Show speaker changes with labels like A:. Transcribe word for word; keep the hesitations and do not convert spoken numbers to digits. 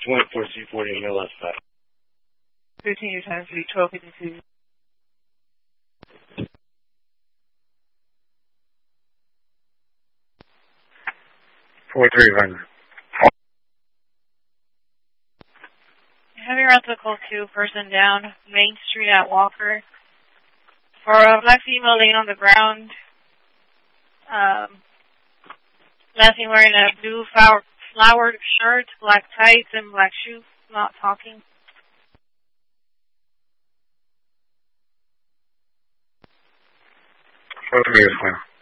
A: twenty-four C forty on your left side.
B: fifteen, your time to be twelve fifty-two.
C: four three Runner.
D: Heavy rental call two, person down, Main Street at Walker. For a black female laying on the ground, um, last thing wearing a blue flower, flowered shirt, black tights, and black shoes, not talking.
C: four three is fine.